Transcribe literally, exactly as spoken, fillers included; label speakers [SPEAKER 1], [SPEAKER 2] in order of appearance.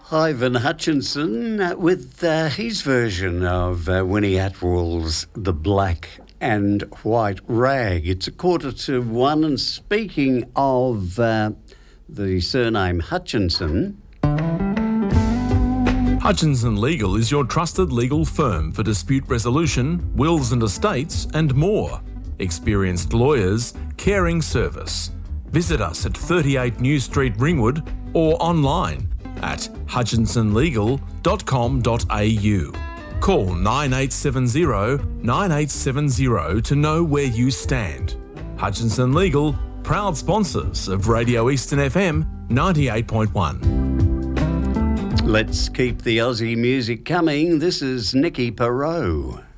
[SPEAKER 1] Ivan Hutchinson uh, with uh, his version of uh, Winnie Atwell's The Black and White Rag. It's a quarter to one, and speaking of uh, the surname Hutchinson...
[SPEAKER 2] Hutchinson Legal is your trusted legal firm for dispute resolution, wills and estates, and more. Experienced lawyers, caring service. Visit us at thirty-eight New Street, Ringwood, or online at hutchinson legal dot com dot a u. Call nine eight seven zero, nine eight seven zero to know where you stand. Hutchinson Legal, proud sponsors of Radio Eastern F M ninety-eight point one.
[SPEAKER 1] Let's keep the Aussie music coming. This is Nicky Perot.